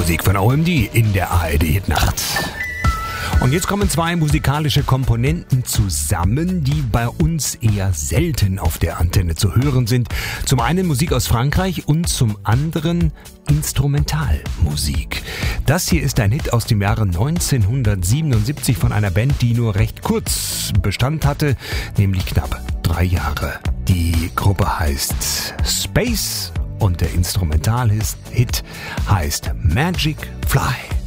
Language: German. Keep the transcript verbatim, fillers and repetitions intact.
Musik von O M D in der A R D-Nacht. Und jetzt kommen zwei musikalische Komponenten zusammen, die bei uns eher selten auf der Antenne zu hören sind. Zum einen Musik aus Frankreich und zum anderen Instrumentalmusik. Das hier ist ein Hit aus dem Jahre neunzehnhundertsiebenundsiebzig von einer Band, die nur recht kurz Bestand hatte, nämlich knapp drei Jahre. Die Gruppe heißt Space und der Instrumentalhit heißt Magic Fly.